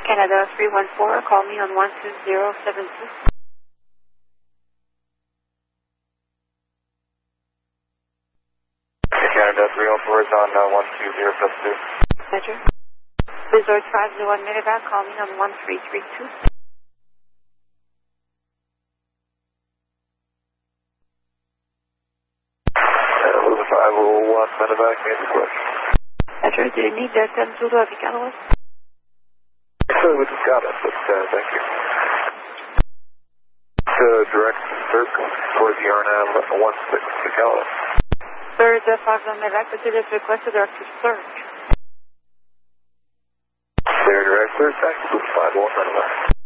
Canada 314, call me on 12072. Canada 314 is on 12072. Roger. Resort 501 Medevac, call me on 1332. Luna 501 Medevac, name the question. Roger, do you need the 10 Zulu of Iqaluit? We just got it, but thank you. Direct search for the RNAV 16 Iqaluit. Third 501 Medevac, the is requested director search. Clear direct search, thank you, 501 Medevac.